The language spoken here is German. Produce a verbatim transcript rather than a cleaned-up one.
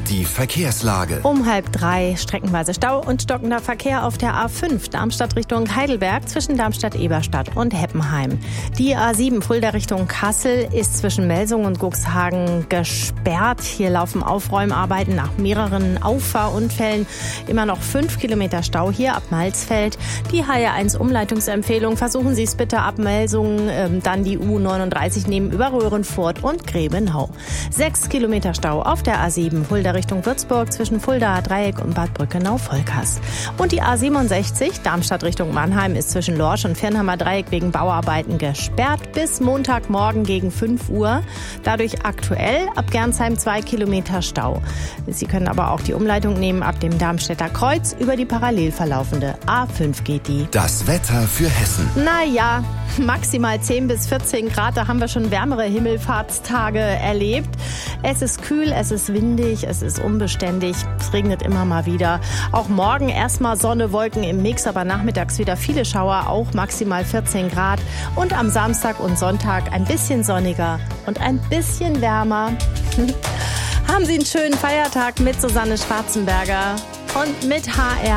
Die Verkehrslage. Um halb drei streckenweise Stau und stockender Verkehr auf der A fünf Darmstadt Richtung Heidelberg zwischen Darmstadt-Eberstadt und Heppenheim. Die A sieben Fulda Richtung Kassel ist zwischen Melsungen und Cuxhagen gesperrt. Hier laufen Aufräumarbeiten nach mehreren Auffahrunfällen. Immer noch fünf Kilometer Stau hier ab Malzfeld. Die H R eins Umleitungsempfehlung. Versuchen Sie es bitte ab Melsungen, ähm, dann die U neununddreißig nehmen über Röhrenfurt und Grebenau. Sechs Kilometer Stau auf der A sieben Fulda Richtung Würzburg zwischen Fuldaer Dreieck und Bad Brückenau-Volkers. Und die A siebenundsechzig Darmstadt Richtung Mannheim ist zwischen Lorsch und Firnheimer Dreieck wegen Bauarbeiten gesperrt bis Montagmorgen gegen fünf Uhr. Dadurch aktuell ab Gernsheim zwei Kilometer Stau. Sie können aber auch die Umleitung nehmen ab dem Darmstädter Kreuz über die parallel verlaufende A fünf geht die. Das Wetter für Hessen. Naja, maximal zehn bis vierzehn Grad, da haben wir schon wärmere Himmelfahrtstage erlebt. Es ist kühl, es ist windig, es ist unbeständig, es regnet immer mal wieder. Auch morgen erstmal Sonne, Wolken im Mix, aber nachmittags wieder viele Schauer, auch maximal vierzehn Grad. Und am Samstag und Sonntag ein bisschen sonniger und ein bisschen wärmer. Haben Sie einen schönen Feiertag mit Susanne Schwarzenberger und mit H R.